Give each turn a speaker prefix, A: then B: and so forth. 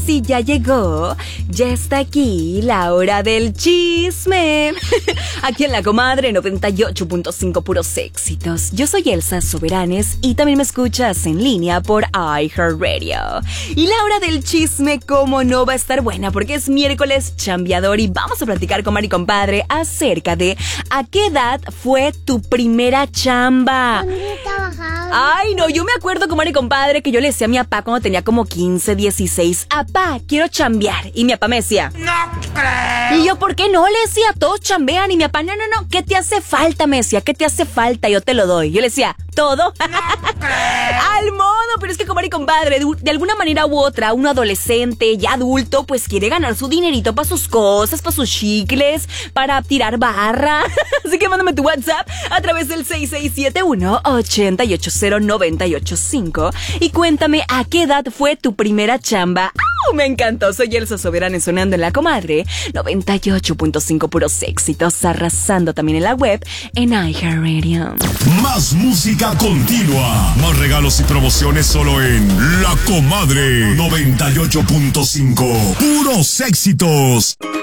A: Sí, ya llegó, ya está aquí la hora del chisme. Aquí en La Comadre 98.5 puros éxitos. Yo soy Elsa Soberanes y también me escuchas en línea por iHeartRadio. Y la hora del chisme, cómo no, va a estar buena porque es miércoles chambeador y vamos a platicar con Mari Compadre acerca de a qué edad fue tu primera chamba.
B: ¿Dónde trabajabas?
A: Ay, no, yo me acuerdo con Mari Compadre que yo le decía a mi papá cuando tenía como 15, 16, papá, quiero chambear. Y mi papá me decía,
C: ¡No creo!
A: y yo, ¿por qué no? Le decía, todos chambean. Y mi papá, no, ¿qué te hace falta? Me decía, ¿qué te hace falta? Yo te lo doy. Yo le decía, ¿todo? Al modo, pero es que Mari Compadre, de alguna manera u otra, un adolescente ya adulto, pues quiere ganar su dinerito para sus cosas, para sus chicles, para tirar barra. Así que mándame tu WhatsApp a través del 6671-880985 y cuéntame a qué edad fue tu primera chamba. ¡Oh, me encantó! Soy Elsa Soberanes sonando en La Comadre 98.5 puros éxitos, arrasando también en la web en iHeartRadio.
D: Más música continua, más regalos y promociones solo en La Comadre 98.5 puros éxitos.